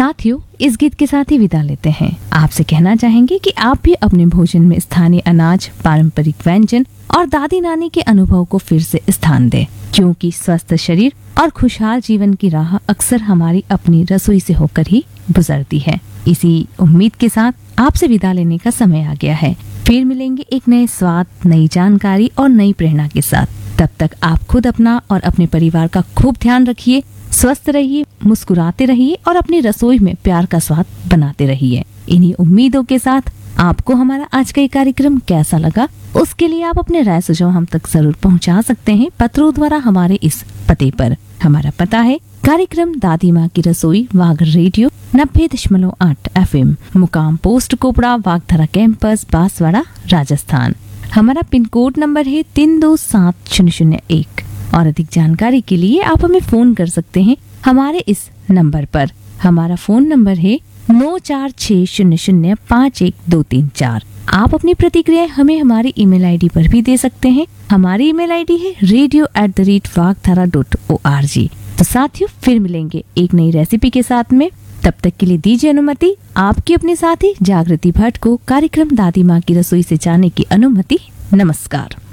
साथियों, इस गीत के साथ ही विदा लेते हैं। आपसे कहना चाहेंगे कि आप भी अपने भोजन में स्थानीय अनाज, पारंपरिक व्यंजन और दादी नानी के अनुभव को फिर से स्थान दें, क्योंकि स्वस्थ शरीर और खुशहाल जीवन की राह अक्सर हमारी अपनी रसोई से होकर ही गुजरती है। इसी उम्मीद के साथ आपसे विदा लेने का समय आ गया है। फिर मिलेंगे एक नए स्वाद, नई जानकारी और नई प्रेरणा के साथ। तब तक आप खुद अपना और अपने परिवार का खूब ध्यान रखिए, स्वस्थ रहिए, मुस्कुराते रहिए और अपनी रसोई में प्यार का स्वाद बनाते रहिए। इन्हीं उम्मीदों के साथ आपको हमारा आज का ये कार्यक्रम कैसा लगा, उसके लिए आप अपने राय सुझाव हम तक जरूर पहुंचा सकते हैं पत्रों द्वारा हमारे इस पते पर। हमारा पता है कार्यक्रम दादी माँ की रसोई, वागड़ रेडियो 90.8 FM, मुकाम पोस्ट कोपड़ा, वागधरा कैंपस, बांसवाड़ा, राजस्थान। हमारा पिन कोड नंबर है 327001 और अधिक जानकारी के लिए आप हमें फोन कर सकते हैं हमारे इस नंबर पर। हमारा फोन नंबर है 9460051234। आप अपनी प्रतिक्रिया हमें हमारी ईमेल आईडी पर भी दे सकते हैं। हमारी ईमेल आईडी है radio@vagdhara.org। तो साथियों, फिर मिलेंगे एक नई रेसिपी के साथ में। तब तक के लिए दीजिए अनुमति आपकी अपने साथी जागृति भट्ट को कार्यक्रम दादी माँ की रसोई से जाने की अनुमति। नमस्कार।